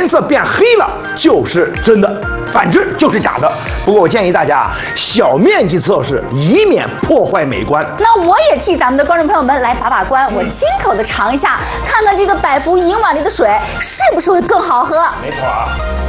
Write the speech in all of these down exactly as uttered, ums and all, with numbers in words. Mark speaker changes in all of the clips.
Speaker 1: 颜色变黑了就是真的，反之就是假的。不过我建议大家小面积测试，以免破坏美观。
Speaker 2: 那我也替咱们的观众朋友们来把把关，我亲口的尝一下，看看这个百福银碗里的水是不是会更好喝。
Speaker 1: 没错啊。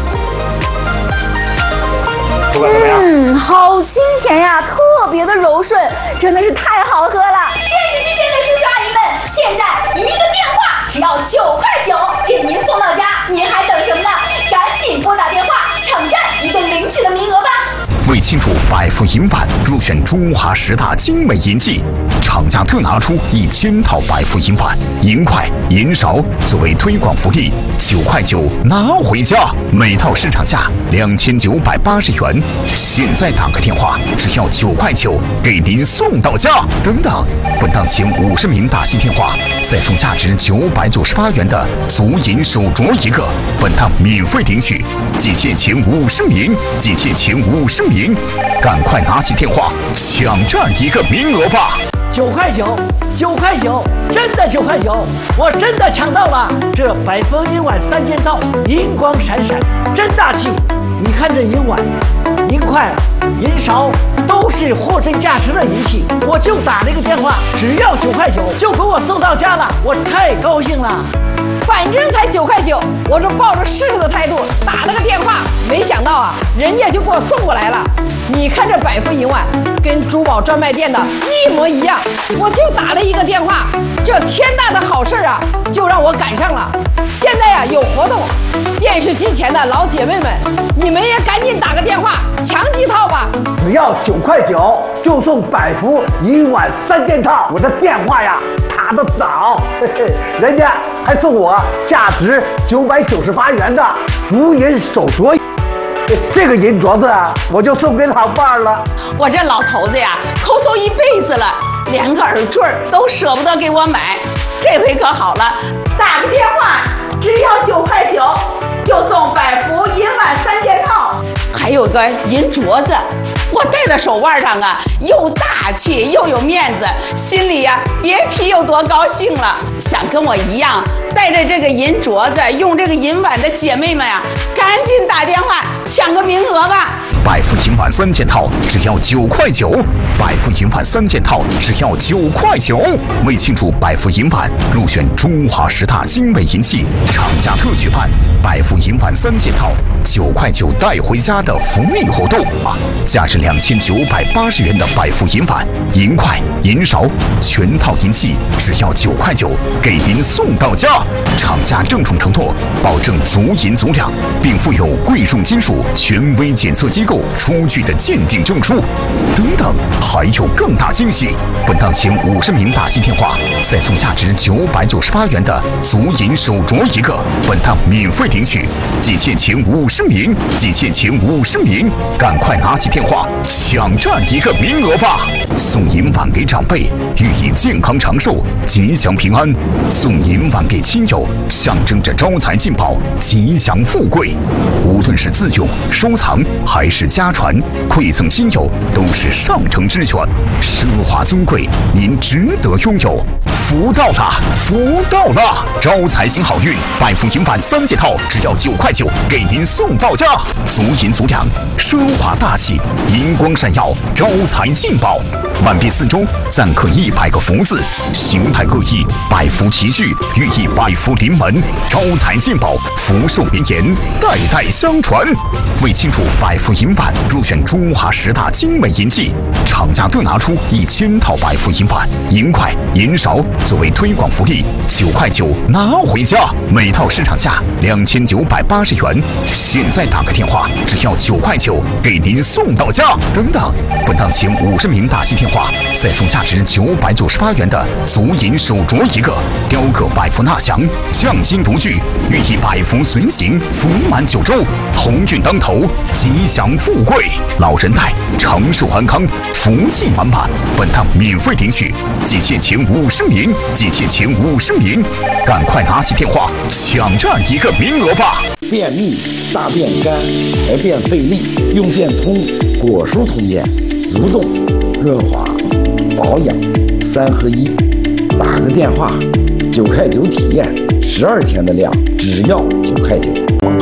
Speaker 2: 嗯，好清甜呀，特别的柔顺，真的是太好喝了。电视机前的叔叔阿姨们，现在一个电话只要九块九，给您送到家，您还等什么呢？赶紧拨打电话抢占一个领取的名额吧。
Speaker 3: 为庆祝百福银碗入选中华十大精美银器，厂家特拿出一千套百福银碗、银筷、银勺作为推广福利，九块九拿回家，每套市场价两千九百八十元。现在打个电话，只要九块九，给您送到家。等等，本档前五十名打进电话，再送价值九百九十八元的足银手镯一个，本档免费领取。仅限前五十名，仅限前五十名。赶快拿起电话抢占一个名额吧！
Speaker 4: 九块九，九块九，真的九块九，我真的抢到了！这百福银碗三件套，银光闪闪，真大气！你看这银碗、银筷、银勺都是货真价实的银器，我就打了一个电话，只要九块九就给我送到家了，我太高兴了。
Speaker 5: 反正才九块九，我是抱着试试的态度打了个电话，没想到啊，人家就给我送过来了。你看这百福银碗跟珠宝专卖店的一模一样，我就打了一个电话，这天大的好事啊，就让我赶上了。现在呀、啊、有活动，电视机前的老姐妹们，你们也赶紧打个电话抢几套吧。
Speaker 4: 只要九块九就送百福银碗三件套，我的电话呀打得早，嘿嘿，人家还送我价值九百九十八元的足银手镯，这个银镯子啊，我就送给老伴儿了。
Speaker 6: 我这老头子呀，抠搜一辈子了，连个耳坠都舍不得给我买，这回可好了，打个电话，只要九块九就送百福银碗三件套，还有个银镯子。我戴在手腕上啊，又大气又有面子，心里呀、啊、别提有多高兴了。想跟我一样带着这个银镯子、用这个银碗的姐妹们啊，赶紧打电话抢个名额吧！
Speaker 3: 百福银碗三件套只要九块九，百福银碗三件套只要九块九。为庆祝百福银碗入选中华十大精美银器，厂家特举办百福银碗三件套九块九带回家的福利活动啊！价值两千九百八十元的百福银碗、银筷、银勺，全套银器只要九块九，给您送到家。厂家郑重承诺，保证足银足量，并附有贵重金属权威检测机构出具的鉴定证书。等等，还有更大惊喜！本档前五十名打进电话，再送价值九百九十八元的足银手镯一个，本档免费领取。仅限前五十名，仅限前五十名，赶快拿起电话抢占一个名额吧！送银碗给长辈，寓意健康长寿、吉祥平安；送银碗给亲友，象征着招财进宝、吉祥富贵。无论是自用、收藏还是家传，馈赠亲友都是上乘之选，奢华尊贵，您值得拥有。福到了，福到了！招财行好运，百福银碗三件套只要九块九，给您送到家。足银足量，奢华大气，银光闪耀，招财进宝。碗壁四周錾刻一百个福字，形态各异，百福齐聚，寓意百福临门，招财进宝，福寿绵延，代代相传。为庆祝百福银碗入选中华十大精美银器，厂家特拿出一千套百福银碗、银筷、银勺作为推广福利，九块九拿回家，每套市场价两千九百八十元。现在打个电话，只要九块九，给您送到家。等等，本档前五十名打进电话，再送价值九百九十八元的足银手镯一个，雕刻百福纳祥，匠心独具，寓意百福随行，福满九州，鸿运当头，吉祥富贵，老人带长寿安康，福气满满。本档免费领取，仅限前五十名，仅限前五十名，赶快拿起电话抢占一个名额吧！
Speaker 7: 便秘、大便干、排便费力，用便通果蔬通便，蠕动、润滑、保养三合一。打个电话，九块九体验，十二天的量，只要九块九。